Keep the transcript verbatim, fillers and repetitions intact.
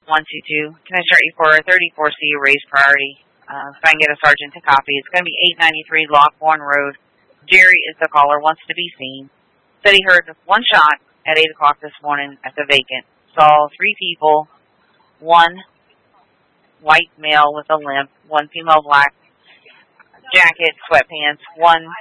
one two two. Can I start you for a thirty-four C raised priority? Uh, if I can get a sergeant to copy. It's going to be eight ninety-three Lockhorn Road. Jerry is the caller, wants to be seen. Said he heard one shot at eight o'clock this morning at the vacant. Saw three people, one white male with a limp, one female black jacket, sweatpants, one